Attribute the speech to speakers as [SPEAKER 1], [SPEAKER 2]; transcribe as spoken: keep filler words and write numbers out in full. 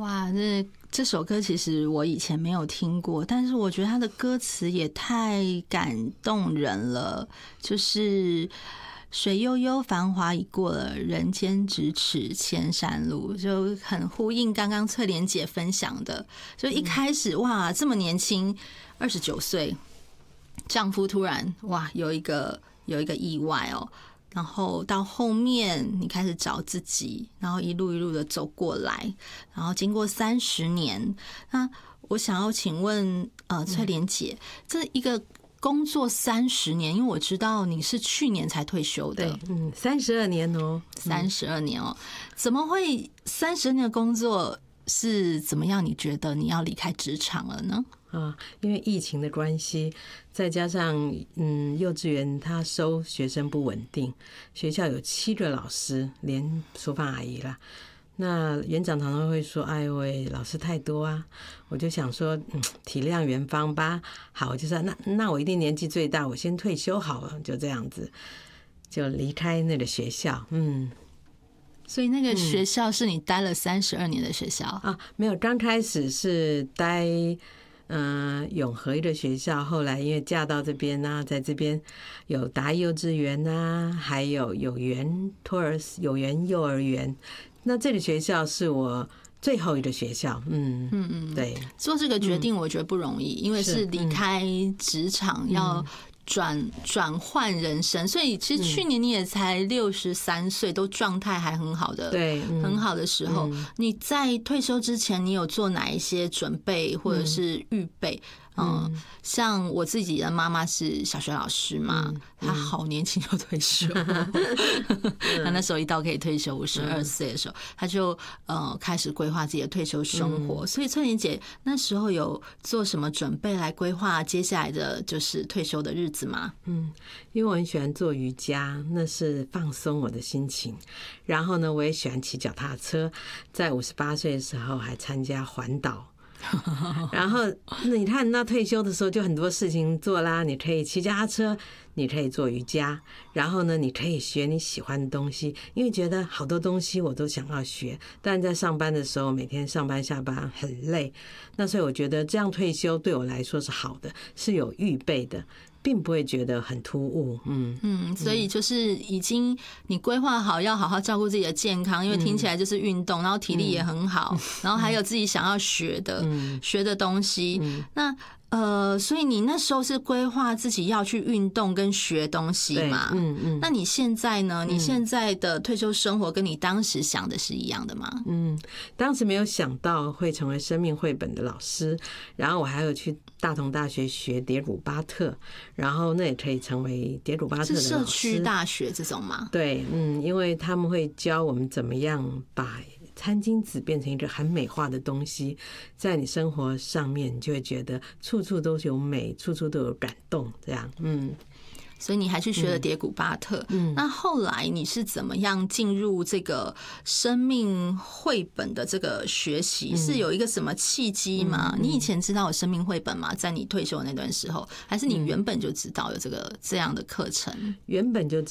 [SPEAKER 1] 哇，这这首歌其实我以前没有听过，但是我觉得它的歌词也太感动人了，就是水悠悠繁华已过了，人间咫尺千山路，就很呼应刚刚翠莲姐分享的。就一开始哇，这么年轻，二十九岁，丈夫突然哇有一个有一个意外哦。然后到后面你开始找自己，然后一路一路的走过来，然后经过三十年，那我想要请问呃翠莲姐，这一个工作三十年，因为我知道你是去年才退休的，
[SPEAKER 2] 对，嗯，三十二年哦，
[SPEAKER 1] 三十二年哦，怎么会三十年的工作是怎么样？你觉得你要离开职场了呢？
[SPEAKER 2] 啊，因为疫情的关系，再加上嗯，幼稚园他收学生不稳定，学校有七个老师，连厨房阿姨啦。那园长常常会说：“哎呦喂，老师太多啊！”我就想说，嗯，体谅园方吧。好，我就说那那我一定年纪最大，我先退休好了，就这样子，就离开那个学校。嗯，
[SPEAKER 1] 所以那个学校是你待了三十二年的学校、
[SPEAKER 2] 嗯、啊？没有，刚开始是待。嗯，永和一个学校，后来因为嫁到这边呢、啊，在这边有达幼稚园呐，还有有园托儿有园幼儿园。那这个学校是我最后一个学校，嗯嗯嗯，对。
[SPEAKER 1] 做这个决定我觉得不容易，嗯、因为是离开职场要转转换人生，所以其实去年你也才六十三岁，都状态还很好的，
[SPEAKER 2] 对，
[SPEAKER 1] 很好的时候，你在退休之前，你有做哪一些准备或者是预备？嗯，像我自己的妈妈是小学老师嘛，嗯、她好年轻就退休，她那时候一到可以退休，五十二岁的时候，她就呃开始规划自己的退休生活。嗯、所以翠莲姐那时候有做什么准备来规划接下来的就是退休的日子吗？
[SPEAKER 2] 嗯，因为我很喜欢做瑜伽，那是放松我的心情。然后呢，我也喜欢骑脚踏车，在五十八岁的时候还参加环岛。然后你看到退休的时候就很多事情做啦，你可以骑脚踏车，你可以做瑜伽，然后呢你可以学你喜欢的东西，因为觉得好多东西我都想要学，但在上班的时候每天上班下班很累，那所以我觉得这样退休对我来说是好的，是有预备的，并不会觉得很突兀。嗯
[SPEAKER 1] 嗯，所以就是已经你规划好要好好照顾自己的健康，因为听起来就是运动，然后体力也很好，然后还有自己想要学的学的东西。那呃，所以你那时候是规划自己要去运动跟学东西嘛？嗯嗯。那你现在呢？你现在的退休生活跟你当时想的是一样的吗？
[SPEAKER 2] 嗯，当时没有想到会成为生命绘本的老师，然后我还有去大同大学学蝶鲁巴特，然后那也可以成为蝶鲁巴特的老师。
[SPEAKER 1] 是社区大学这种吗？
[SPEAKER 2] 对，嗯，因为他们会教我们怎么样把餐巾纸变成一个很美化的东西，在你生活上面，你就会觉得处处都有美，处处都有感动，这样，嗯。
[SPEAKER 1] 所以你还去学了蝶谷巴特，嗯，那后来你是怎么样进入这个生命绘本的这个学习？嗯、是有一个什么契机吗？嗯嗯、你以前知道有生命绘本吗？在你退休的那段时候，还是你原本就知道有这个这样的课程？
[SPEAKER 2] 原本就